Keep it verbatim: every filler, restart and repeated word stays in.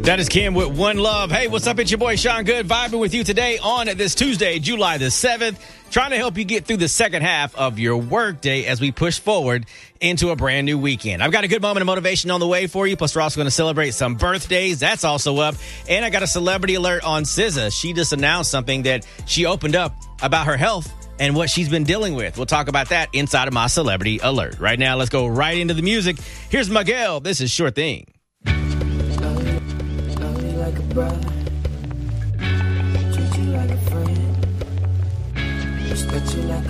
That is Kim with One Love. Hey, what's up? It's your boy Sean Good vibing with you today on this Tuesday, July the seventh, trying to help you get through the second half of your workday as we push forward into a brand new weekend. I've got a good moment of motivation on the way for you. Plus, we're also going to celebrate some birthdays. That's also up. And I got a celebrity alert on S Z A. She just announced something that she opened up about her health and what she's been dealing with. We'll talk about that inside of my celebrity alert. Right now, let's go right into the music. Here's Miguel. This is Sure Thing. Like a brother, treat you like a friend, respect you like